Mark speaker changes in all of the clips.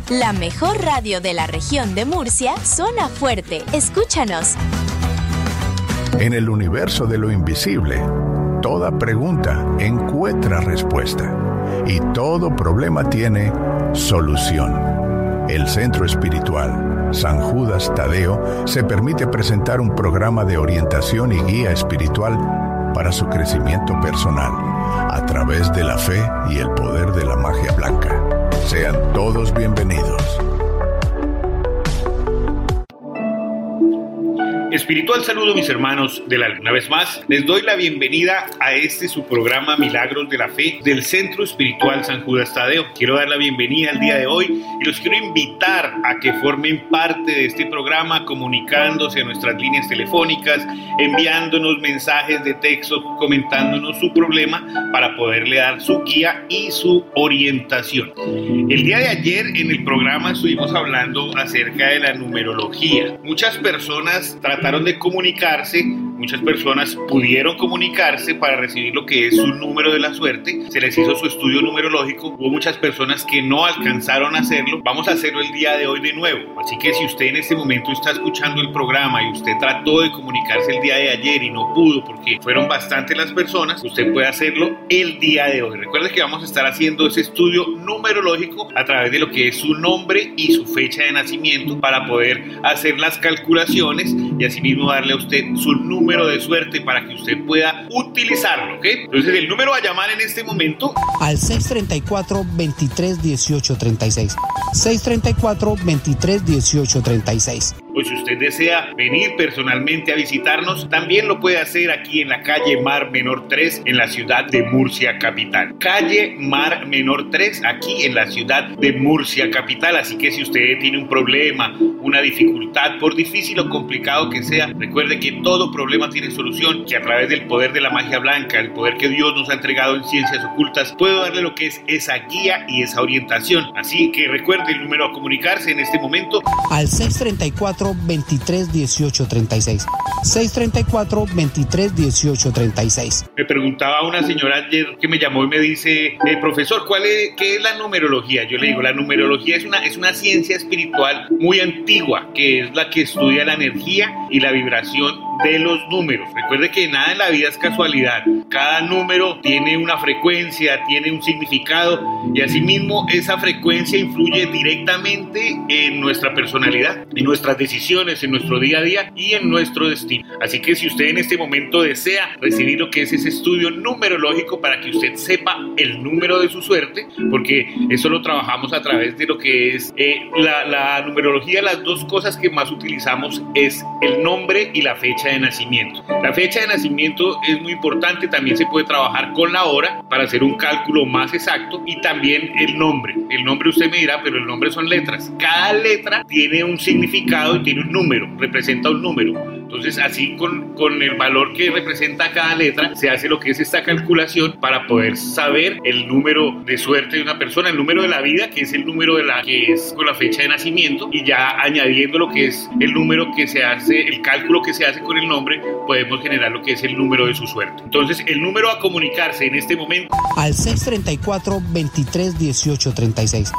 Speaker 1: La mejor radio de la región de Murcia suena fuerte. Escúchanos.
Speaker 2: En el universo de lo invisible, toda pregunta encuentra respuesta y todo problema tiene solución. El Centro Espiritual San Judas Tadeo se permite presentar un programa de orientación y guía espiritual para su crecimiento personal a través de la fe y el poder de la magia blanca. Sean todos bienvenidos.
Speaker 3: Espiritual saludo, mis hermanos del alma. Una vez más, les doy la bienvenida a su programa Milagros de la Fe del Centro Espiritual San Judas Tadeo. Quiero dar la bienvenida al día de hoy y los quiero invitar a que formen parte de este programa comunicándose a nuestras líneas telefónicas, enviándonos mensajes de texto, comentándonos su problema para poderle dar su guía y su orientación. El día de ayer en el programa estuvimos hablando acerca de la numerología. Muchas personas trataron de comunicarse, muchas personas pudieron comunicarse para recibir lo que es su número de la suerte, se les hizo su estudio numerológico, hubo muchas personas que no alcanzaron a hacerlo, vamos a hacerlo el día de hoy de nuevo, así que si usted en este momento está escuchando el programa y usted trató de comunicarse el día de ayer y no pudo porque fueron bastantes las personas, usted puede hacerlo el día de hoy. Recuerde que vamos a estar haciendo ese estudio numerológico a través de lo que es su nombre y su fecha de nacimiento para poder hacer las calculaciones y asimismo darle a usted su número de suerte para que usted pueda utilizarlo, ¿ok? Entonces el número a llamar en este momento
Speaker 4: al 634-23-18-36 634-23-18-36.
Speaker 3: O si usted desea venir personalmente a visitarnos, también lo puede hacer aquí en la calle Mar Menor 3 en la ciudad de Murcia Capital. Calle Mar Menor 3 aquí en la ciudad de Murcia Capital. Así que si usted tiene un problema, una dificultad, por difícil o complicado que sea, recuerde que todo problema tiene solución, que a través del poder de la magia blanca, el poder que Dios nos ha entregado en ciencias ocultas, puedo darle lo que es esa guía y esa orientación. Así que recuerde el número a comunicarse en este momento
Speaker 4: al 634-23-18-36 634-23-18-36.
Speaker 3: Me preguntaba una señora ayer que me llamó y me dice, profesor, ¿qué es la numerología? Yo le digo, la numerología es una ciencia espiritual muy antigua, que es la que estudia la energía y la vibración de los números. Recuerde que nada en la vida es casualidad. Cada número tiene una frecuencia, tiene un significado y asimismo esa frecuencia influye directamente en nuestra personalidad, en nuestras decisiones, en nuestro día a día y en nuestro destino. Así que si usted en este momento desea recibir lo que es ese estudio numerológico para que usted sepa el número de su suerte, porque eso lo trabajamos a través de lo que es la numerología, las dos cosas que más utilizamos es el nombre y la fecha de nacimiento. La fecha de nacimiento es muy importante, también se puede trabajar con la hora para hacer un cálculo más exacto y también el nombre. El nombre usted me dirá, pero el nombre son letras. Cada letra tiene un significado y tiene un número, representa un número. Entonces así con el valor que representa cada letra se hace lo que es esta calculación para poder saber el número de suerte de una persona, el número de la vida, que es el número que es con la fecha de nacimiento, y ya añadiendo lo que es el número que se hace, el cálculo que se hace con el nombre, podemos generar lo que es el número de su suerte. Entonces el número a comunicarse en este momento
Speaker 4: al 634-23-18-36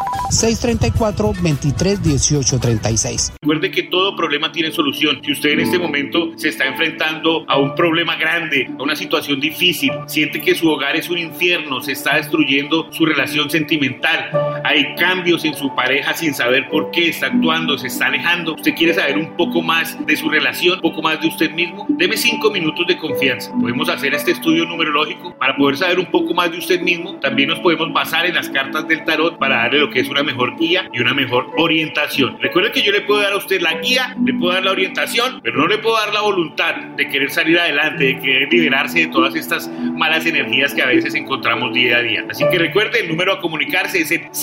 Speaker 4: 634-23-18-36.
Speaker 3: Recuerde que todo problema tiene solución. Si usted en este momento se está enfrentando a un problema grande, a una situación difícil, siente que su hogar es un infierno, se está destruyendo su relación sentimental, hay cambios en su pareja sin saber por qué, está actuando, se está alejando, usted quiere saber un poco más de su relación, un poco más de usted mismo, deme 5 minutos de confianza. Podemos hacer este estudio numerológico para poder saber un poco más de usted mismo. También nos podemos basar en las cartas del tarot para darle lo que es una mejor guía y una mejor orientación. Recuerde que yo le puedo dar a usted la guía, le puedo dar la orientación, pero no le puedo dar la voluntad de querer salir adelante, de querer liberarse de todas estas malas energías que a veces encontramos día a día. Así que recuerde, el número a comunicarse es el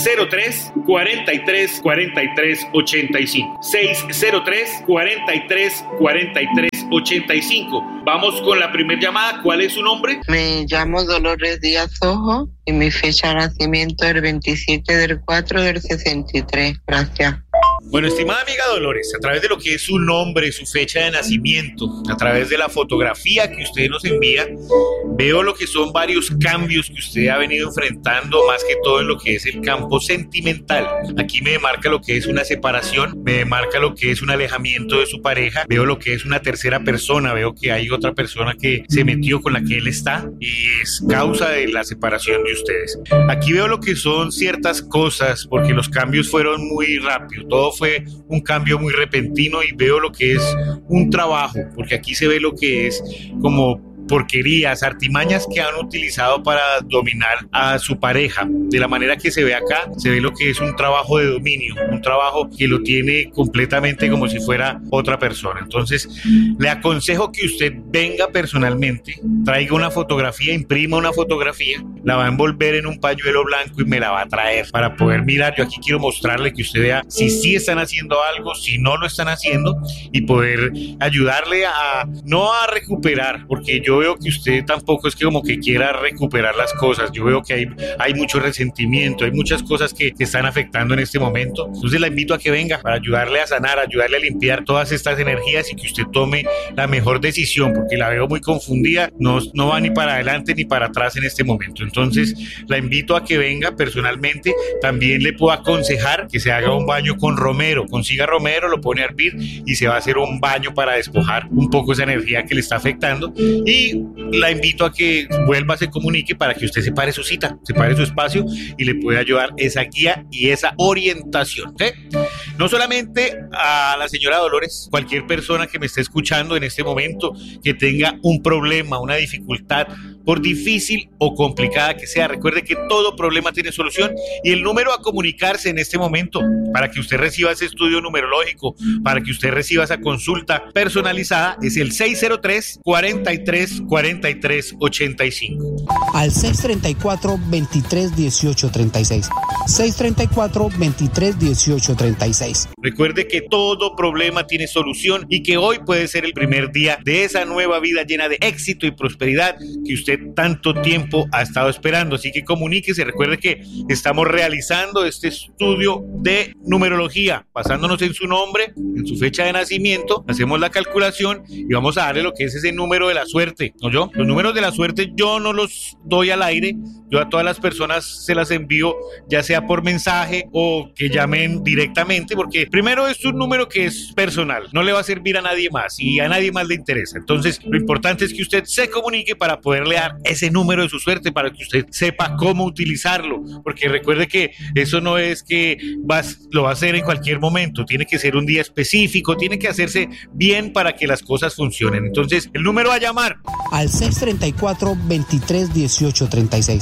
Speaker 3: 603-43-43-85 603-43-43-85. Vamos con la primera llamada. ¿Cuál es su nombre?
Speaker 5: Me llamo Dolores Díaz Ojo y mi fecha de nacimiento es el 27 del 4 del 63. Gracias.
Speaker 3: Bueno, estimada amiga Dolores, a través de lo que es su nombre, su fecha de nacimiento, a través de la fotografía que usted nos envía, veo lo que son varios cambios que usted ha venido enfrentando, más que todo en lo que es el campo sentimental. Aquí me marca lo que es una separación, me marca lo que es un alejamiento de su pareja, veo lo que es una tercera persona, veo que hay otra persona que se metió con la que él está y es causa de la separación de ustedes. Aquí veo lo que son ciertas cosas, porque los cambios fueron muy rápidos, todo fue un cambio muy repentino, y veo lo que es un trabajo, porque aquí se ve lo que es como porquerías, artimañas que han utilizado para dominar a su pareja. De la manera que se ve acá, se ve lo que es un trabajo de dominio, un trabajo que lo tiene completamente como si fuera otra persona. Entonces, le aconsejo que usted venga personalmente, traiga una fotografía, imprima una fotografía, la va a envolver en un pañuelo blanco y me la va a traer para poder mirar. Yo aquí quiero mostrarle que usted vea si sí están haciendo algo, si no lo están haciendo, y poder ayudarle no a recuperar, porque yo veo que usted tampoco es que como que quiera recuperar las cosas. Yo veo que hay mucho resentimiento, hay muchas cosas que están afectando en este momento. Entonces la invito a que venga para ayudarle a sanar, ayudarle a limpiar todas estas energías y que usted tome la mejor decisión, porque la veo muy confundida, no va ni para adelante ni para atrás en este momento. Entonces la invito a que venga personalmente. También le puedo aconsejar que se haga un baño con romero, consiga romero, lo pone a hervir y se va a hacer un baño para despojar un poco esa energía que le está afectando. Y la invito a que vuelva, se comunique para que usted separe su cita, separe su espacio y le pueda ayudar esa guía y esa orientación, ¿okay? No solamente a la señora Dolores, cualquier persona que me esté escuchando en este momento que tenga un problema, una dificultad, por difícil o complicada que sea, recuerde que todo problema tiene solución, y el número a comunicarse en este momento para que usted reciba ese estudio numerológico, para que usted reciba esa consulta personalizada, es el 603-43-43-85.
Speaker 4: Al 634-23-18-36. 634-23-18-36.
Speaker 3: Recuerde que todo problema tiene solución y que hoy puede ser el primer día de esa nueva vida llena de éxito y prosperidad que usted tanto tiempo ha estado esperando. Así que comuníquese. Recuerde que estamos realizando este estudio de numerología basándonos en su nombre, en su fecha de nacimiento. Hacemos la calculación y vamos a darle lo que es ese número de la suerte, ¿no? Los números de la suerte yo no los doy al aire. Yo a todas las personas se las envío, ya sea por mensaje o que llamen directamente, porque primero es un número que es personal, no le va a servir a nadie más y a nadie más le interesa. Entonces lo importante es que usted se comunique para poderle dar ese número de su suerte, para que usted sepa cómo utilizarlo, porque recuerde que eso no es que lo va a hacer en cualquier momento, tiene que ser un día específico, tiene que hacerse bien para que las cosas funcionen. Entonces el número a llamar
Speaker 4: al 634-23-18-36.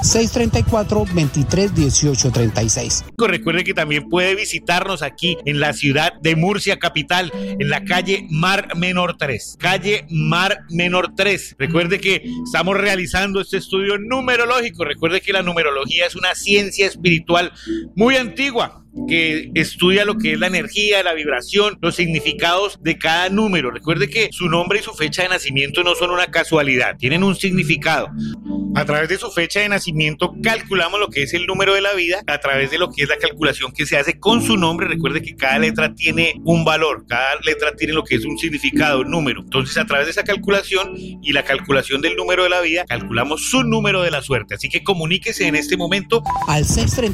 Speaker 4: 634-23-18-36.
Speaker 3: Recuerde que también puede visitarnos aquí en la ciudad de Murcia capital, en la calle Mar Menor 3. Calle Mar Menor 3. Recuerde que estamos realizando este estudio numerológico. Recuerde que la numerología es una ciencia espiritual muy antigua, que estudia lo que es la energía, la vibración, los significados de cada número. Recuerde que su nombre y su fecha de nacimiento no son una casualidad, tienen un significado. A través de su fecha de nacimiento calculamos lo que es el número de la vida, a través de lo que es la calculación que se hace con su nombre. Recuerde que cada letra tiene un valor, cada letra tiene lo que es un significado, un número. Entonces a través de esa calculación y la calculación del número de la vida, calculamos su número de la suerte. Así que comuníquese en este momento
Speaker 4: al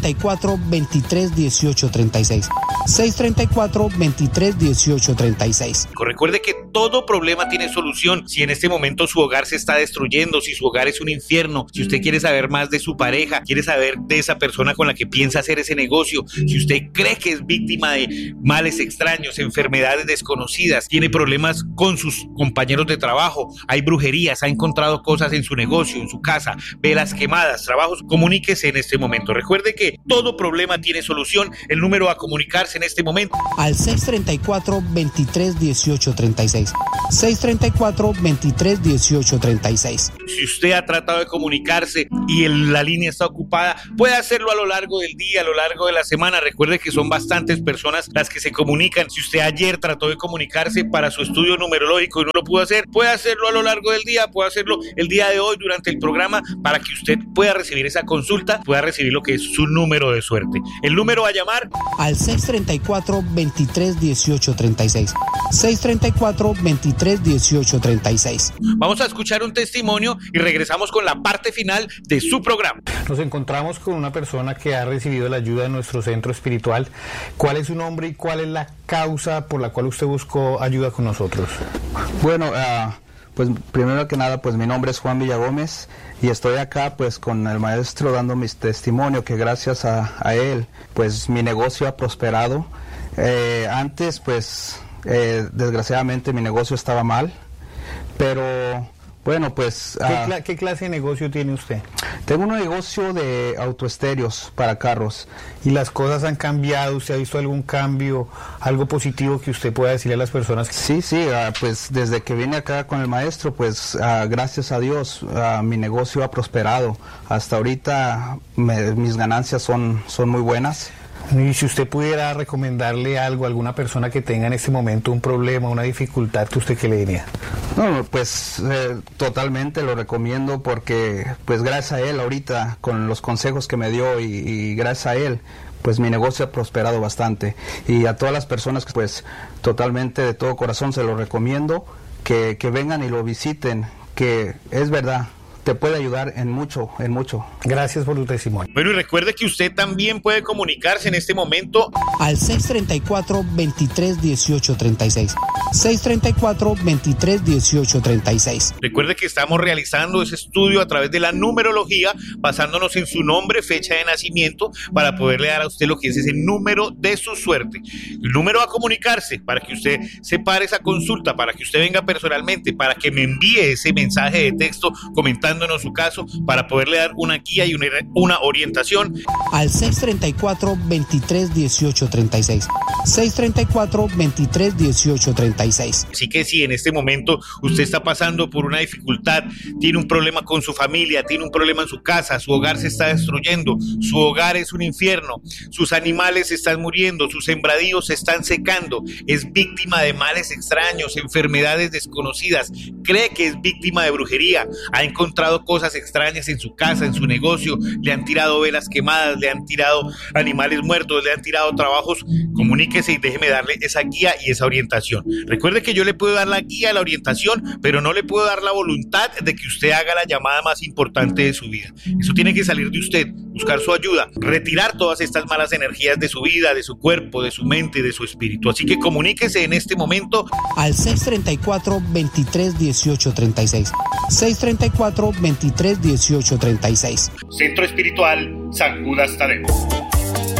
Speaker 4: 634-23-18-36. 634-23-18-36.
Speaker 3: Recuerde que todo problema tiene solución. Si en este momento su hogar se está destruyendo, si su hogar es un infierno, si usted quiere saber más de su pareja, quiere saber de esa persona con la que piensa hacer ese negocio, si usted cree que es víctima de males extraños, enfermedades desconocidas, tiene problemas con sus compañeros de trabajo, hay brujerías, ha encontrado cosas en su negocio, en su casa, velas quemadas, trabajos, comuníquese en este momento. Recuerde que todo problema tiene solución. El número a comunicarse en este momento
Speaker 4: al 634-23-18-36. 634-23-18-36.
Speaker 3: Si usted ha tratado de comunicarse y la línea está ocupada, puede hacerlo a lo largo del día, a lo largo de la semana. Recuerde que son bastantes personas las que se comunican. Si usted ayer trató de comunicarse para su estudio numerológico y no lo pudo hacer, puede hacerlo a lo largo del día, puede hacerlo el día de hoy durante el programa para que usted pueda recibir esa consulta, pueda recibir lo que es su número de suerte. El número a llamar llamar
Speaker 4: al 634-23-1836. 634-23-1836.
Speaker 3: Vamos a escuchar un testimonio y regresamos con la parte final de su programa.
Speaker 6: Nos encontramos con una persona que ha recibido la ayuda de nuestro centro espiritual. ¿Cuál es su nombre y cuál es la causa por la cual usted buscó ayuda con nosotros?
Speaker 7: Bueno, pues primero que nada, pues mi nombre es Juan Villagómez y estoy acá pues con el maestro dando mi testimonio que gracias a él pues mi negocio ha prosperado. Antes pues desgraciadamente mi negocio estaba mal, pero bueno pues...
Speaker 6: ¿Qué clase de negocio tiene usted?
Speaker 7: Tengo un negocio de autoestéreos para carros.
Speaker 6: ¿Y las cosas han cambiado? ¿Usted ha visto algún cambio, algo positivo que usted pueda decirle a las personas?
Speaker 7: Sí, pues desde que vine acá con el maestro, pues gracias a Dios mi negocio ha prosperado. Hasta ahorita mis ganancias son muy buenas.
Speaker 6: Y si usted pudiera recomendarle algo a alguna persona que tenga en este momento un problema, una dificultad, ¿qué le diría?
Speaker 7: No, pues totalmente lo recomiendo porque pues gracias a él ahorita con los consejos que me dio y gracias a él pues mi negocio ha prosperado bastante. Y a todas las personas pues totalmente de todo corazón se lo recomiendo que vengan y lo visiten, que es verdad. Te puede ayudar en mucho.
Speaker 6: Gracias por tu testimonio.
Speaker 3: Bueno, y recuerde que usted también puede comunicarse en este momento
Speaker 4: al 634-23-1836. 634-23-1836.
Speaker 3: Recuerde que estamos realizando ese estudio a través de la numerología, basándonos en su nombre, fecha de nacimiento, para poderle dar a usted lo que es ese número de su suerte. El número a comunicarse para que usted separe esa consulta, para que usted venga personalmente, para que me envíe ese mensaje de texto comentándonos su caso, para poderle dar una guía y una orientación.
Speaker 4: Al 634-23-1836. 634-23-1836.
Speaker 3: Así que si en este momento usted está pasando por una dificultad, tiene un problema con su familia, tiene un problema en su casa, su hogar se está destruyendo, su hogar es un infierno, sus animales se están muriendo, sus sembradíos se están secando, es víctima de males extraños, enfermedades desconocidas, cree que es víctima de brujería, ha encontrado cosas extrañas en su casa, en su negocio, le han tirado velas quemadas, le han tirado animales muertos, le han tirado trabajos, comuníquese y déjeme darle esa guía y esa orientación. Recuerde que yo le puedo dar la guía, la orientación, pero no le puedo dar la voluntad de que usted haga la llamada más importante de su vida. Eso tiene que salir de usted, buscar su ayuda, retirar todas estas malas energías de su vida, de su cuerpo, de su mente, de su espíritu. Así que comuníquese en este momento
Speaker 4: al 634-23-1836. 634-23-1836.
Speaker 3: Centro Espiritual San Judas Tadeo.